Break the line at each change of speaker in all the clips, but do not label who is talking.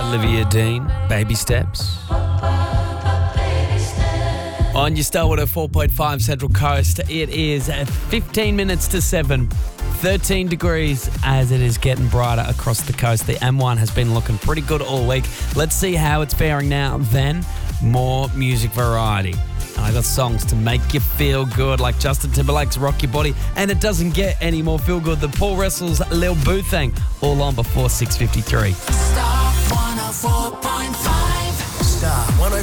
Olivia Dean, Baby Steps. On your Star 4.5 Central Coast, it is 15 minutes to 7. 13 degrees as it is getting brighter across the coast. The M1 has been looking pretty good all week. Let's see how it's faring now. Then, more music variety. And I got songs to make you feel good, like Justin Timberlake's Rock Your Body. And it doesn't get any more feel good than Paul Russell's Lil Boo Thing. All on before 6:53.
Star 104.5. Star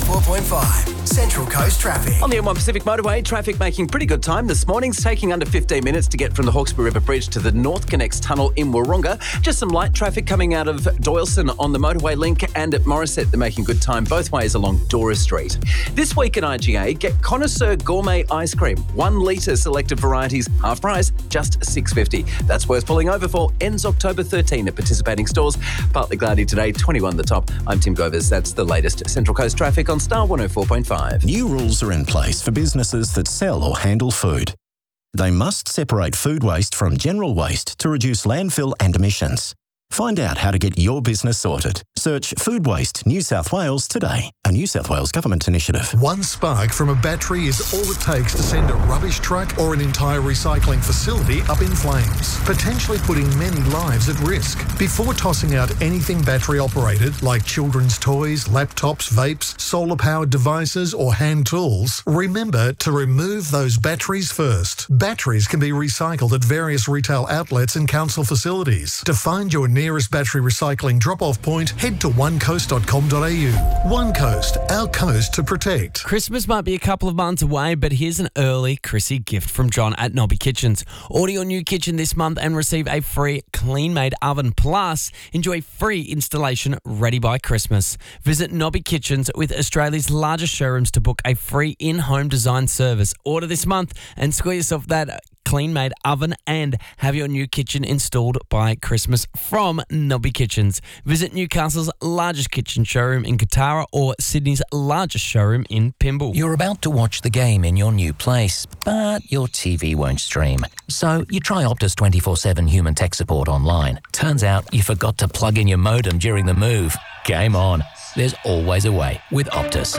104.5. Central Coast traffic.
On the M1 Pacific Motorway, traffic making pretty good time this morning. It's taking under 15 minutes to get from the Hawkesbury River Bridge to the North Connects Tunnel in Wahroonga. Just some light traffic coming out of Doyleson on the motorway link, and at Morisset they're making good time both ways along Dora Street. This week in IGA, get Connoisseur Gourmet Ice Cream. 1 litre selected varieties, half price, just $6.50. That's worth pulling over for. Ends October 13 at participating stores. Partly cloudy today, 21 the top. I'm Tim Govers. That's the latest Central Coast traffic on Star 104.5.
New rules are in place for businesses that sell or handle food. They must separate food waste from general waste to reduce landfill and emissions. Find out how to get your business sorted. Search Food Waste New South Wales today, a New South Wales government initiative.
One spark from a battery is all it takes to send a rubbish truck or an entire recycling facility up in flames, potentially putting many lives at risk. Before tossing out anything battery operated, like children's toys, laptops, vapes, solar-powered devices or hand tools, remember to remove those batteries first. Batteries can be recycled at various retail outlets and council facilities. To find your nearest battery recycling drop-off point, head to onecoast.com.au. One Coast, our coast to protect.
Christmas might be a couple of months away, but here's an early Chrissy gift from John at Nobby Kitchens. Order your new kitchen this month and receive a free clean-made oven. Plus, enjoy free installation ready by Christmas. Visit Nobby Kitchens with Australia's largest showrooms to book a free in-home design service. Order this month and score yourself that clean-made oven and have your new kitchen installed by Christmas from Nobby Kitchens. Visit Newcastle's largest kitchen showroom in Katara or Sydney's largest showroom in Pymble.
You're about to watch the game in your new place, but your TV won't stream. So you try Optus 24/7 human tech support online. Turns out you forgot to plug in your modem during the move. Game on. There's always a way with Optus.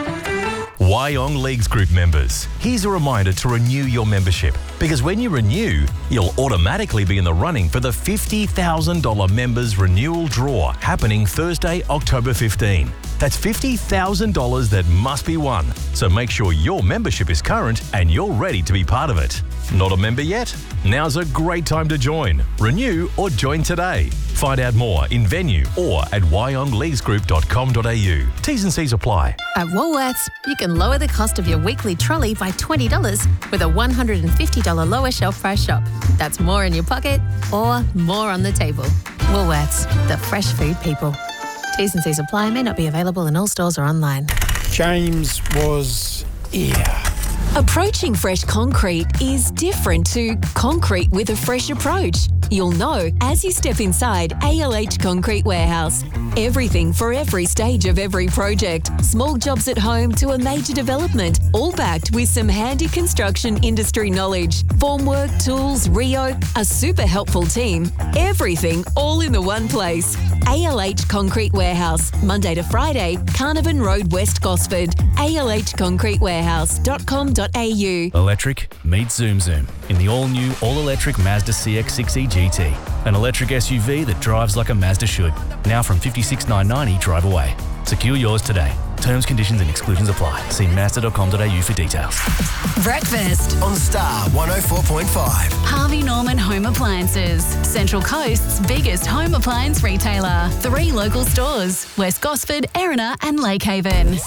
Wyong Leagues Group members, here's a reminder to renew your membership, because when you renew, you'll automatically be in the running for the $50,000 members renewal draw happening Thursday, October 15. That's $50,000 that must be won, so make sure your membership is current and you're ready to be part of it. Not a member yet? Now's a great time to join. Renew or join today. Find out more in venue or at wyongleaguesgroup.com.au. T's and C's apply.
At Woolworths, you can lower the cost of your weekly trolley by $20 with a $150 lower shelf price shop. That's more in your pocket or more on the table. Woolworths, the fresh food people. T's and C's apply. May not be available in all stores or online.
James was here.
Approaching fresh concrete is different to concrete with a fresh approach. You'll know as you step inside ALH Concrete Warehouse. Everything for every stage of every project. Small jobs at home to a major development, all backed with some handy construction industry knowledge. Formwork, tools, Rio, a super helpful team. Everything all in the one place. ALH Concrete Warehouse, Monday to Friday, Carnarvon Road, West Gosford. alhconcretewarehouse.com.au.
Electric meets Zoom Zoom in the all-new, all-electric Mazda CX-6e GT. An electric SUV that drives like a Mazda should. Now from $56,990 drive away. Secure yours today. Terms, conditions and exclusions apply. See Mazda.com.au for details.
Breakfast on Star 104.5.
Harvey Norman Home Appliances. Central Coast's biggest home appliance retailer. 3 local stores. West Gosford, Erina and Lakehaven.